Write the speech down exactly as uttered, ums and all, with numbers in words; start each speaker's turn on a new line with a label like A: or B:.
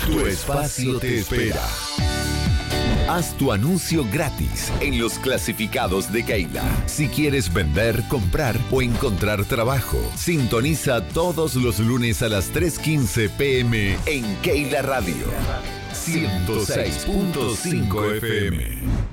A: Tu espacio te espera. Haz tu anuncio gratis en los clasificados de Keila. Si quieres vender, comprar o encontrar trabajo, sintoniza todos los lunes a las tres quince pm en Keila Radio ciento seis punto cinco F M.